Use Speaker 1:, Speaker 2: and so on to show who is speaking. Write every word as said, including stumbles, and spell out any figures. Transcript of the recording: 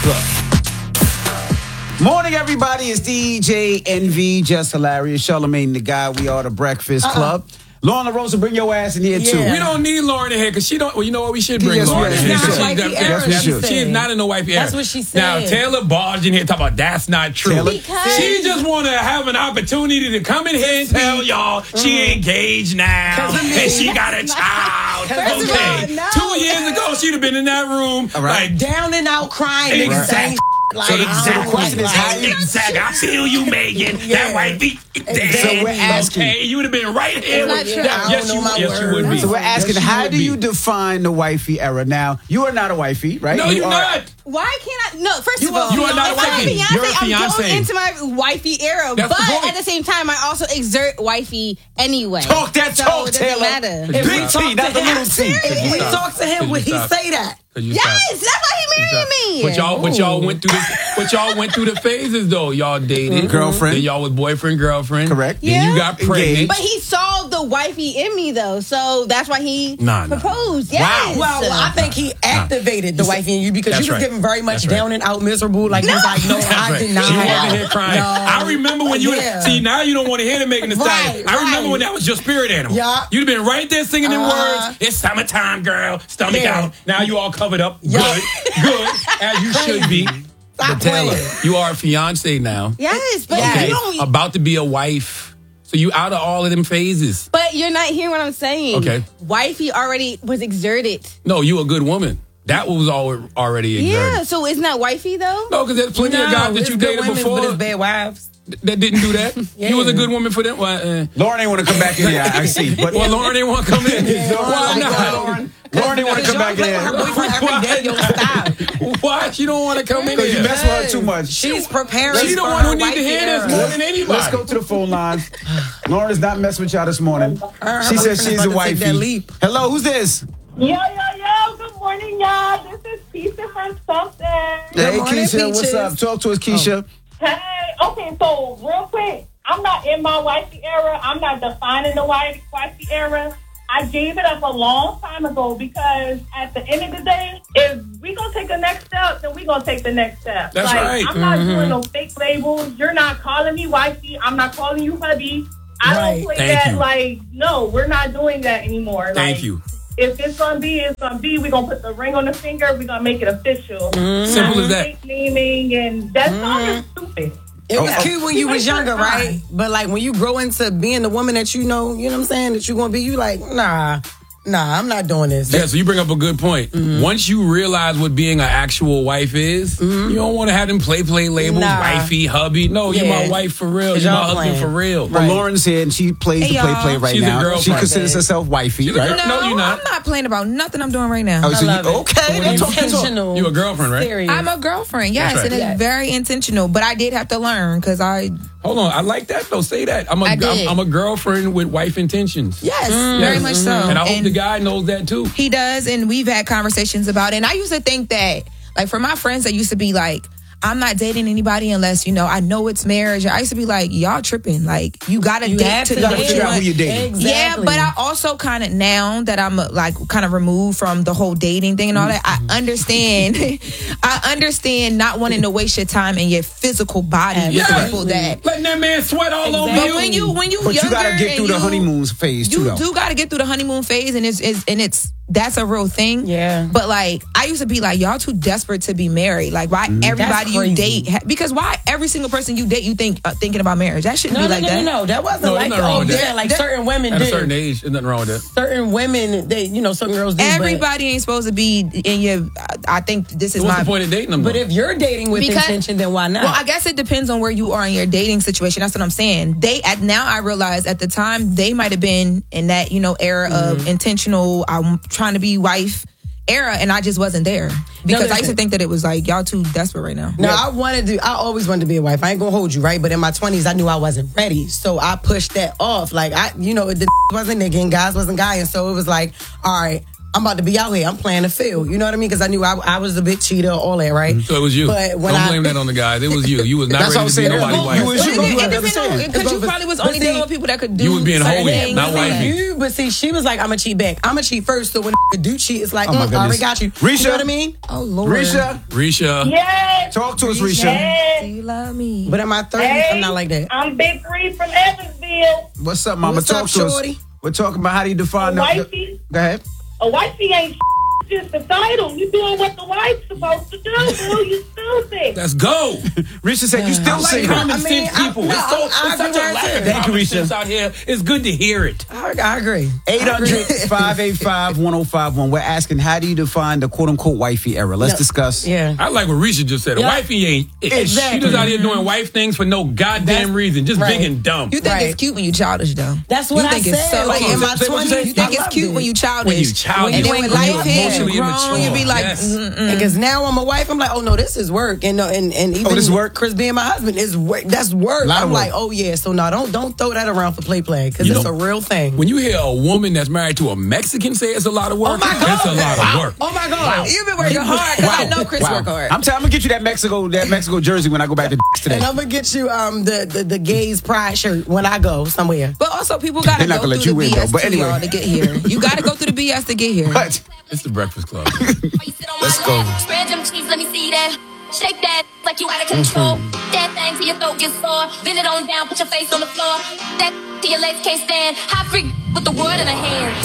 Speaker 1: Morning, everybody. It's D J Envy, Just Hilarious, Charlamagne the Guy. We are the Breakfast uh-uh. Club. Lauren LaRosa, bring your ass in here, yeah. too.
Speaker 2: We don't need Lauren in here because she don't. Well, you know what? We should bring
Speaker 1: yes,
Speaker 2: Lauren in here.
Speaker 1: She's
Speaker 2: not
Speaker 1: a wifey era. Yes, she,
Speaker 2: she is not in the wifey era.
Speaker 3: That's what she said.
Speaker 2: Now, Taylor barged in here talking about that's not true.
Speaker 3: Because
Speaker 2: she just want to have an opportunity to come in here and tell y'all mm. she engaged now and she got a child.
Speaker 3: First
Speaker 2: okay.
Speaker 3: All, no.
Speaker 2: Two years ago, she'd have been in that room.
Speaker 3: Right. Like, down and out crying.
Speaker 2: Exactly.
Speaker 1: Like, so, the, so the question is, how you
Speaker 2: exactly? I feel you, Megan. Yeah. That white be dead.
Speaker 1: So we're asking,
Speaker 2: okay, you would have been right here.
Speaker 3: It's not true.
Speaker 2: That, yes, you, yes, you would be.
Speaker 1: So we're asking,
Speaker 2: yes,
Speaker 1: how do
Speaker 2: be.
Speaker 1: you define the wifey era? Now, you are not a wifey, right?
Speaker 2: No,
Speaker 1: you
Speaker 2: you're
Speaker 1: are,
Speaker 2: not.
Speaker 4: Why can't I? No, first
Speaker 2: you
Speaker 4: of all,
Speaker 2: you are not a wifey.
Speaker 4: Beyonce,
Speaker 2: You're a fiance.
Speaker 4: I'm going into my wifey era,
Speaker 2: That's
Speaker 4: but
Speaker 2: the
Speaker 4: at the same time, I also exert wifey anyway.
Speaker 1: Talk that
Speaker 4: so
Speaker 1: talk,
Speaker 4: it doesn't
Speaker 1: Taylor.
Speaker 4: Matter.
Speaker 1: Big T, not the little T.
Speaker 3: If we talk to him, would he say that?
Speaker 4: Yes, that's why he married me.
Speaker 2: But y'all, but y'all went through the, but y'all went through the phases though. Y'all dated,
Speaker 1: mm-hmm. girlfriend.
Speaker 2: Then y'all was boyfriend, girlfriend.
Speaker 1: Correct.
Speaker 2: Then
Speaker 4: yeah.
Speaker 2: you got pregnant.
Speaker 4: But he saw the wifey in me though, so that's why he
Speaker 2: nah,
Speaker 4: proposed.
Speaker 2: Nah.
Speaker 4: Yes.
Speaker 3: Wow. Well, I think he activated nah. the wifey in you because that's you was right. giving very much that's down right. and out, miserable. Like no. you was like, no, I right. did not.
Speaker 2: She wasn't here crying. No. I remember when you
Speaker 3: yeah.
Speaker 2: see now you don't want to hear them making the
Speaker 3: right,
Speaker 2: style. I remember
Speaker 3: right.
Speaker 2: when that was your spirit animal.
Speaker 3: Yeah.
Speaker 2: You'd have been right there singing them
Speaker 3: uh,
Speaker 2: words. It's summertime, girl. Stomach
Speaker 3: yeah.
Speaker 2: out. Now you all covered up.
Speaker 3: Yeah.
Speaker 2: Good. Good, as you should be.
Speaker 3: Stop
Speaker 2: but Taylor, you are a fiance now.
Speaker 4: Yes, but
Speaker 2: okay.
Speaker 4: you don't.
Speaker 2: About to be a wife. So you out of all of them phases.
Speaker 4: But you're not hearing what I'm saying.
Speaker 2: Okay.
Speaker 4: Wifey already was exerted.
Speaker 2: No, you a good woman. That was all already exerted.
Speaker 4: Yeah, so isn't that wifey though?
Speaker 2: No, because there's plenty
Speaker 3: no,
Speaker 2: of guys that you dated
Speaker 3: women,
Speaker 2: before.
Speaker 3: But it's bad wives.
Speaker 2: That didn't do that.
Speaker 3: yeah.
Speaker 2: You was a good woman for them. Well, uh,
Speaker 1: Lauren ain't want to come back in here. I see. But
Speaker 2: well, Lauren ain't want to come in.
Speaker 3: Yeah,
Speaker 2: Why not?
Speaker 1: Lauren, Lauren ain't want to come back in here.
Speaker 3: Her boyfriend every day, yo, stop.
Speaker 2: Why she don't want to come in here?
Speaker 1: Because you mess with her too much.
Speaker 3: She's preparing.
Speaker 2: She's the one who need to hear this more than anybody.
Speaker 1: Let's go to the phone lines. Lauren is not messing with y'all this morning. She says she's a wifey. Hello, who's this?
Speaker 5: Yo, yo, yo, good morning, y'all. This is Keisha from Something.
Speaker 1: Hey, Keisha, what's up? Talk to us, Keisha.
Speaker 5: Oh. Hey, okay, so real quick, I'm not in my wifey era. I'm not defining the wifey, wifey era. I gave it up a long time ago because at the end of the day, if we going to take the next step, then we going to take the next step.
Speaker 2: That's
Speaker 5: like,
Speaker 2: right.
Speaker 5: I'm not
Speaker 2: mm-hmm.
Speaker 5: doing no fake labels. You're not calling me wifey. I'm not calling you hubby. I
Speaker 3: right.
Speaker 5: don't play
Speaker 2: Thank
Speaker 5: that.
Speaker 2: you.
Speaker 5: Like, no, we're not doing that anymore.
Speaker 2: Thank
Speaker 5: like,
Speaker 2: you.
Speaker 5: If it's gonna be, it's gonna be. We're gonna put the ring on the finger. We're gonna make it official.
Speaker 2: Mm-hmm. Simple as that.
Speaker 5: Naming and that's
Speaker 3: Mm-hmm.
Speaker 5: all just stupid.
Speaker 3: It was
Speaker 1: Oh,
Speaker 3: cute when you was younger, right? But like when you grow into being the woman that you know, you know what I'm saying, that you're gonna be, you like, nah, nah, I'm not doing this.
Speaker 2: Yeah, so you bring up a good point. Mm-hmm. Once you realize what being an actual wife is, mm-hmm. you don't want to have them play play labels,
Speaker 3: nah.
Speaker 2: wifey, hubby. No, yeah. You're my wife for real. You're my husband
Speaker 3: playing.
Speaker 2: for real.
Speaker 1: Well, right. Lauren's here and she plays
Speaker 6: hey,
Speaker 1: the play
Speaker 6: y'all.
Speaker 1: play right
Speaker 2: She's
Speaker 1: now.
Speaker 2: A girlfriend.
Speaker 1: She considers herself wifey,
Speaker 2: She's
Speaker 1: right?
Speaker 2: No,
Speaker 6: No,
Speaker 2: you're not.
Speaker 6: I'm not playing about nothing I'm doing right now.
Speaker 1: Oh, so
Speaker 3: I love
Speaker 1: you,
Speaker 3: it.
Speaker 1: okay,
Speaker 2: So
Speaker 1: that's
Speaker 2: you-
Speaker 1: okay.
Speaker 3: Intentional.
Speaker 2: You a girlfriend, right?
Speaker 3: Serious.
Speaker 6: I'm a girlfriend, yes,
Speaker 2: That's right.
Speaker 6: and it's
Speaker 3: Yes.
Speaker 6: very intentional. But I did have to learn because I,
Speaker 2: Hold on, I like that though. Say that. I'm a,
Speaker 6: I
Speaker 2: I'm,
Speaker 6: did.
Speaker 2: I'm a girlfriend with wife intentions.
Speaker 6: yes,
Speaker 2: Mm.
Speaker 6: very
Speaker 2: Yes.
Speaker 6: much so.
Speaker 2: And I hope the guy knows that too.
Speaker 6: He does, and we've had conversations about it. And I used to think that, like, for my friends that used to be like, I'm not dating anybody unless, you know, I know it's marriage. I used to be like, y'all tripping. Like, you gotta
Speaker 3: You
Speaker 6: date
Speaker 3: have
Speaker 6: to
Speaker 3: to
Speaker 6: know
Speaker 1: gotta
Speaker 6: what
Speaker 1: figure
Speaker 6: you
Speaker 1: out who
Speaker 6: want.
Speaker 1: you're dating.
Speaker 3: Exactly.
Speaker 6: Yeah, but I also kind of, now that I'm uh, like kind of removed from the whole dating thing and all that, I understand. I understand not wanting to waste your time and your physical body with
Speaker 2: Yeah.
Speaker 6: people that.
Speaker 2: Letting that man sweat all over
Speaker 6: But
Speaker 2: you.
Speaker 6: when you when you
Speaker 1: But you
Speaker 6: younger
Speaker 1: gotta get
Speaker 6: and
Speaker 1: through the
Speaker 6: you-
Speaker 1: honeymoon phase too,
Speaker 6: you
Speaker 1: though.
Speaker 6: do got to get through the honeymoon phase, and it's, it's and it's that's a real thing.
Speaker 3: Yeah.
Speaker 6: But like, I used to be like, y'all too desperate to be married. Like, why everybody you
Speaker 3: crazy.
Speaker 6: date? Ha- because why every single person you date you think uh, thinking about marriage? That shouldn't
Speaker 3: No,
Speaker 6: be
Speaker 3: no,
Speaker 6: like
Speaker 3: no,
Speaker 6: that.
Speaker 3: no, no. That wasn't
Speaker 2: No,
Speaker 3: like
Speaker 2: there's nothing wrong
Speaker 3: oh
Speaker 2: with
Speaker 3: yeah,
Speaker 2: that.
Speaker 3: like
Speaker 6: That-
Speaker 3: certain women
Speaker 2: At
Speaker 3: did.
Speaker 2: a certain age, there's nothing wrong with that.
Speaker 3: Certain women, they, you know, certain girls do.
Speaker 6: Everybody ain't supposed to be in your. I, I think this is
Speaker 2: What's
Speaker 6: my
Speaker 2: the point of dating them?
Speaker 3: But, but
Speaker 2: though?
Speaker 3: if you're dating with
Speaker 6: Because-
Speaker 3: intention, then why not?
Speaker 6: Well, I guess it depends on where you are in your dating situation. That's what I'm saying. They at now I realize at the time they might have been in that, you know, era
Speaker 3: Mm-hmm.
Speaker 6: of intentional. I'm trying to be wife era, and I just wasn't there because I used to
Speaker 3: listen.
Speaker 6: think that it was like y'all too desperate right now.
Speaker 3: No, I wanted to. I always wanted to be a wife. I ain't gonna hold you, right? But in my twenties, I knew I wasn't ready, so I pushed that off. Like I, you know, the wasn't nigga and guys wasn't guy, and so it was like, all right, I'm about to be out here. I'm playing the field. You know what I mean? Because I knew I, I was a big cheater, all that, right?
Speaker 2: So it was you.
Speaker 3: But when
Speaker 2: Don't
Speaker 3: I,
Speaker 2: blame that on the guys. It was you. You was not
Speaker 1: That's what
Speaker 2: ready
Speaker 1: I'm
Speaker 2: to be
Speaker 1: saying.
Speaker 2: nobody's
Speaker 1: You
Speaker 2: wife.
Speaker 1: was-
Speaker 6: But
Speaker 1: you-
Speaker 6: it,
Speaker 1: you
Speaker 6: it
Speaker 1: understand.
Speaker 6: depends on because you
Speaker 3: But
Speaker 6: probably was
Speaker 3: see-
Speaker 6: only dealing with people that could do.
Speaker 2: You was being
Speaker 6: certain
Speaker 2: holy,
Speaker 6: things
Speaker 2: not
Speaker 6: and
Speaker 2: wifey.
Speaker 6: all that.
Speaker 3: You, but see, she was like, I'm a cheat back. I'm a cheat first. So when a do cheat, it's like,
Speaker 1: Oh, my
Speaker 3: mm, I already
Speaker 1: goodness.
Speaker 3: got you.
Speaker 1: Risha?
Speaker 3: You know what I mean?
Speaker 6: Oh Lord,
Speaker 1: Risha,
Speaker 2: Risha.
Speaker 5: Yay!
Speaker 1: Talk to us, Risha.
Speaker 6: Do
Speaker 5: Hey,
Speaker 6: you love me?
Speaker 3: But in my thirties,
Speaker 5: hey,
Speaker 3: I'm not like that.
Speaker 5: I'm Big Three from Evansville.
Speaker 1: What's up, Mama?
Speaker 3: What's
Speaker 1: Talk
Speaker 3: up,
Speaker 1: to
Speaker 3: shorty?
Speaker 1: us. We're talking about how do you define
Speaker 5: A
Speaker 1: the-
Speaker 5: wifey?
Speaker 1: Go ahead.
Speaker 5: A wifey ain't just a title. You doing what the wife's supposed to do, boo. You stupid.
Speaker 2: Let's go.
Speaker 1: Risha said you
Speaker 2: I
Speaker 1: still
Speaker 2: like
Speaker 1: single.
Speaker 2: common
Speaker 3: I mean,
Speaker 2: sense
Speaker 3: I-
Speaker 2: people.
Speaker 3: no,
Speaker 2: it's so,
Speaker 3: I- I
Speaker 2: it's such
Speaker 3: agree
Speaker 2: a
Speaker 3: with
Speaker 2: lack
Speaker 3: her.
Speaker 2: of
Speaker 1: Thank you,
Speaker 2: common
Speaker 1: Risha.
Speaker 2: sense out here. It's good to hear it.
Speaker 3: I, I agree.
Speaker 1: eight hundred, five eight five, one oh five one. We're asking, how do you define the quote unquote wifey era? Let's
Speaker 3: No.
Speaker 1: discuss.
Speaker 3: Yeah.
Speaker 2: I like what Risha just said. A
Speaker 3: Yeah.
Speaker 2: wifey ain't.
Speaker 3: Exactly.
Speaker 2: She just out here doing wife things for no goddamn
Speaker 3: That's-
Speaker 2: reason. Just
Speaker 3: right.
Speaker 2: big and dumb.
Speaker 6: You think
Speaker 3: Right.
Speaker 6: it's cute when you childish though?
Speaker 3: That's what
Speaker 6: you
Speaker 3: I
Speaker 6: think it's
Speaker 3: said.
Speaker 6: so
Speaker 3: Like,
Speaker 6: cute.
Speaker 3: in my
Speaker 2: Say what you say.
Speaker 3: twenties,
Speaker 6: You think
Speaker 3: I
Speaker 6: it's
Speaker 3: loved
Speaker 6: cute
Speaker 3: it.
Speaker 6: when you childish.
Speaker 2: When you childish.
Speaker 6: And then when
Speaker 2: When
Speaker 6: life
Speaker 2: you're
Speaker 6: hits and
Speaker 2: emotionally
Speaker 6: grown, you be
Speaker 2: immature.
Speaker 6: like,
Speaker 2: Yes.
Speaker 6: mm-mm.
Speaker 3: Because now I'm a wife, I'm like, oh no, this is work, and uh, and and even
Speaker 1: Oh, this is work?
Speaker 3: Chris being my husband is work. That's work.
Speaker 1: Lot of
Speaker 3: I'm
Speaker 1: work.
Speaker 3: like, oh yeah, so no, don't don't throw that around for play play because
Speaker 2: You
Speaker 3: it's
Speaker 2: know,
Speaker 3: a real thing.
Speaker 2: When you hear a woman that's married to a Mexican say it's a lot of work,
Speaker 3: Oh my God.
Speaker 2: it's a lot of work.
Speaker 3: Oh my god,
Speaker 6: You've been working hard because I know Chris
Speaker 1: Wow.
Speaker 6: work hard.
Speaker 1: I'm telling. I'm gonna get you that Mexico, that Mexico jersey when I go back to today.
Speaker 3: and I'm gonna get you um the the, the gays pride shirt when I go somewhere.
Speaker 6: But also, people gotta
Speaker 1: They're not
Speaker 6: go
Speaker 1: gonna let
Speaker 6: through
Speaker 1: you
Speaker 6: the
Speaker 1: in,
Speaker 6: B S
Speaker 1: though. But
Speaker 6: too,
Speaker 1: anyway.
Speaker 6: y'all, to get here. You gotta go through the B S to get here.
Speaker 1: But
Speaker 2: It's the Breakfast Club.
Speaker 7: Let's go. Spread them cheeks, let me see that. Shake that like you out of control. That thing till your throat gets sore. Bend it on down, put your face on the floor. That till your legs can't stand. Hot freak with the word in her hand.